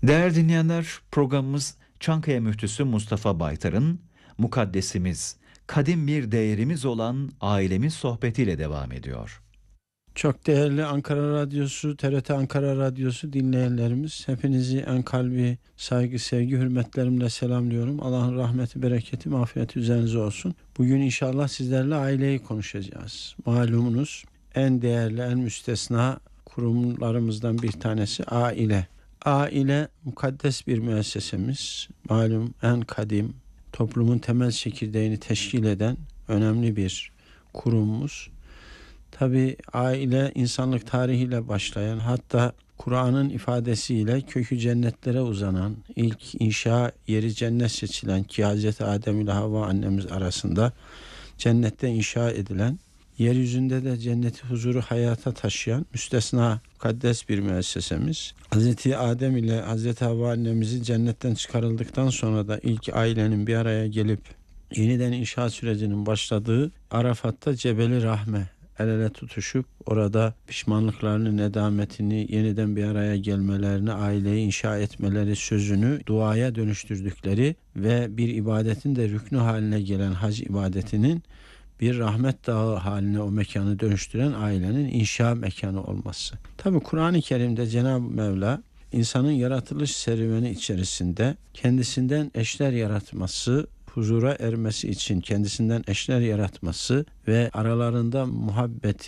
Değerli dinleyenler, programımız Çankaya Müftüsü Mustafa Baytar'ın Mukaddesimiz, kadim bir değerimiz olan ailemiz sohbetiyle devam ediyor. Çok değerli Ankara Radyosu, TRT Ankara Radyosu dinleyenlerimiz, hepinizi en kalbi saygı, sevgi, hürmetlerimle selamlıyorum. Allah'ın rahmeti, bereketi, mağfireti üzerinize olsun. Bugün inşallah sizlerle aileyi konuşacağız. Malumunuz en değerli, en müstesna kurumlarımızdan bir tanesi aile. Aile mukaddes bir müessesemiz. Malum en kadim, toplumun temel çekirdeğini teşkil eden önemli bir kurumumuz. Tabi aile insanlık tarihiyle başlayan, hatta Kur'an'ın ifadesiyle kökü cennetlere uzanan, ilk inşa yeri cennet seçilen ki Hz. Adem ile Havva annemiz arasında cennette inşa edilen, yeryüzünde de cenneti huzuru hayata taşıyan müstesna mukaddes bir müessesemiz. Hz. Adem ile Hz. Havva annemizi cennetten çıkarıldıktan sonra da ilk ailenin bir araya gelip yeniden inşa sürecinin başladığı Arafat'ta Cebeli Rahme el ele tutuşup orada pişmanlıklarını, nedametini, yeniden bir araya gelmelerini, aileyi inşa etmeleri sözünü duaya dönüştürdükleri ve bir ibadetin de rüknü haline gelen hac ibadetinin bir rahmet dağı haline o mekanı dönüştüren ailenin inşa mekanı olması. Tabi Kur'an-ı Kerim'de Cenab-ı Mevla insanın yaratılış serüveni içerisinde kendisinden eşler yaratması, huzura ermesi için kendisinden eşler yaratması ve aralarında muhabbeti,